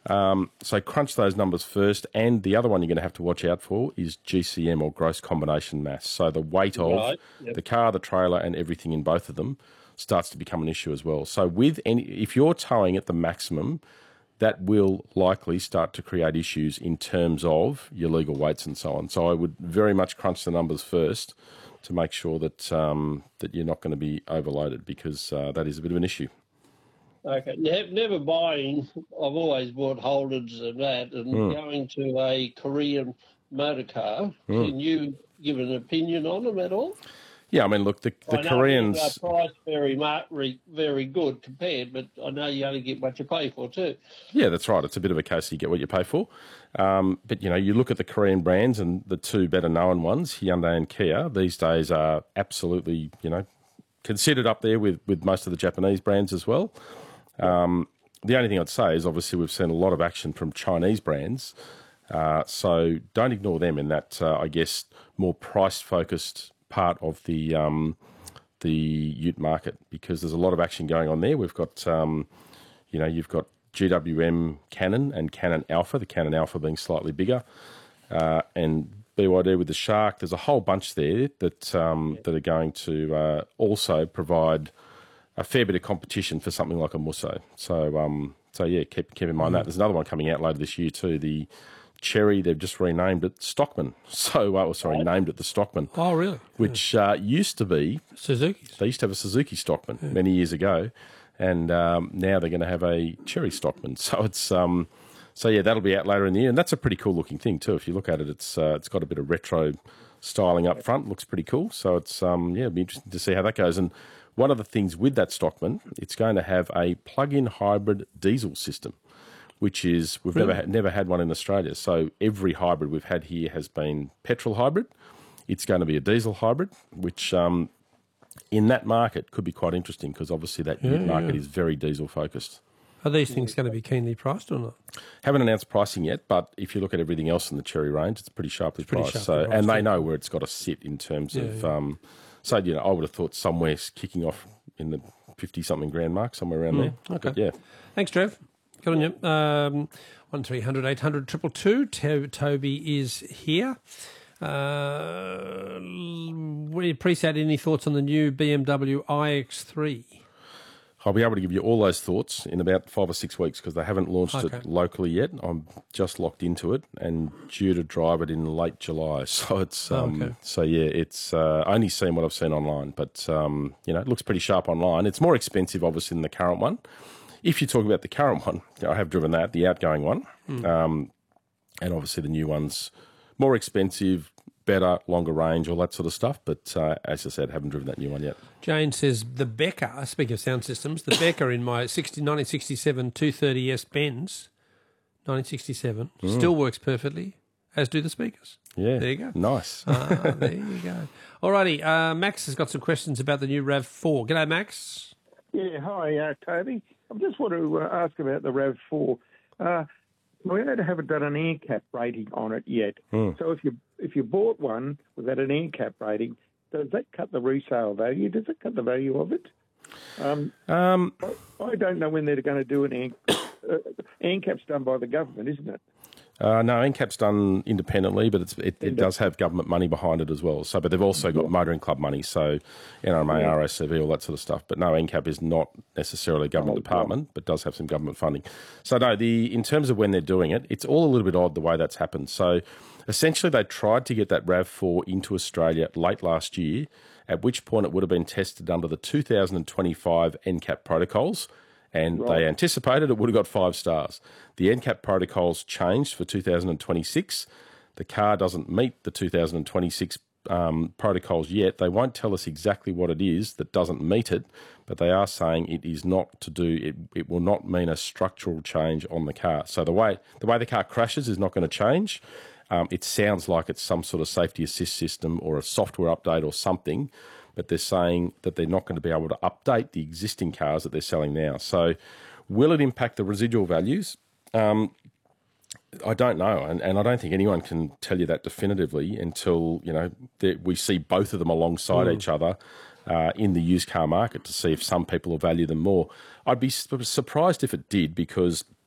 So crunch those numbers first, and the other one you're going to have to watch out for is GCM, or gross combination mass. So the weight of the car, the trailer, and everything in both of them starts to become an issue as well. So if you're towing at the maximum, that will likely start to create issues in terms of your legal weights and so on. So I would very much crunch the numbers first to make sure that that you're not going to be overloaded, because that is a bit of an issue. Okay, never buying. I've always bought Holdens and that, and going to a Korean motor car. Can you give an opinion on them at all? Yeah, I mean, look, the Koreans price very good compared, but I know you only get what you pay for too. Yeah, that's right. It's a bit of a case you get what you pay for. But, you look at the Korean brands, and the two better known ones, Hyundai and Kia, these days are absolutely, considered up there with most of the Japanese brands as well. The only thing I'd say is, obviously, we've seen a lot of action from Chinese brands. So don't ignore them in that, I guess, more price-focused part of the ute market, because there's a lot of action going on there. We've got, you've got GWM Canon and Canon Alpha, the Canon Alpha being slightly bigger, and BYD with the Shark. There's a whole bunch there that are going to also provide a fair bit of competition for something like a Musso. So yeah, keep in mind that. There's another one coming out later this year too, the Cherry. They've just renamed it Stockman. Named it the Stockman. Oh, really? Which used to be Suzuki. They used to have a Suzuki Stockman many years ago, and now they're going to have a Cherry Stockman. So it's that'll be out later in the year, and that's a pretty cool looking thing too. If you look at it, it's got a bit of retro styling up front. Looks pretty cool. So it's it'll be interesting to see how that goes. And one of the things with that Stockman, it's going to have a plug-in hybrid diesel system, which is we've never had one in Australia. So every hybrid we've had here has been petrol hybrid. It's going to be a diesel hybrid, which in that market could be quite interesting, because obviously that market is very diesel focused. Are these things going to be keenly priced or not? Haven't announced pricing yet, but if you look at everything else in the Cherry range, it's pretty sharply priced. And they know where it's got to sit in terms of. I would have thought somewhere kicking off in the 50-something grand mark, somewhere around there. Okay. But yeah. Thanks, Trev. Good on you. 1300 800 222. Toby is here. We appreciate any thoughts on the new BMW iX3? I'll be able to give you all those thoughts in about 5 or 6 weeks, because they haven't launched it locally yet. I'm just locked into it and due to drive it in late July. So it's it's only seen what I've seen online, but it looks pretty sharp online. It's more expensive, obviously, than the current one. If you talk about the current one, I have driven that, the outgoing one, and obviously the new one's more expensive, better, longer range, all that sort of stuff. But as I said, haven't driven that new one yet. Jane says the Becker, speaking of sound systems, the Becker in my 1967 230S Benz, 1967, still works perfectly, as do the speakers. Yeah. There you go. Nice. There you go. Alrighty, Max has got some questions about the new RAV4. G'day, Max. Yeah, hi, Toby. I just want to ask about the RAV4. Toyota haven't done an ANCAP rating on it yet. So if you bought one without an ANCAP rating, does that cut the resale value? Does it cut the value of it? I don't know when they're going to do an ANCAP's done by the government, isn't it? No, NCAP's done independently, but it does have government money behind it as well. So, but they've also got motoring club money, so NRMA, RACV, all that sort of stuff. But no, NCAP is not necessarily a government department, but does have some government funding. So no, in terms of when they're doing it, it's all a little bit odd the way that's happened. So essentially they tried to get that RAV4 into Australia late last year, at which point it would have been tested under the 2025 NCAP protocols, and they anticipated it would have got 5 stars. The NCAP protocols changed for 2026. The car doesn't meet the 2026 protocols yet. They won't tell us exactly what it is that doesn't meet it, but they are saying it is not to do, it will not mean a structural change on the car. So the way the car crashes is not going to change. It sounds like it's some sort of safety assist system or a software update or something, but they're saying that they're not going to be able to update the existing cars that they're selling now. So will it impact the residual values? I don't know, and I don't think anyone can tell you that definitively until we see both of them alongside each other in the used car market to see if some people will value them more. I'd be surprised if it did, because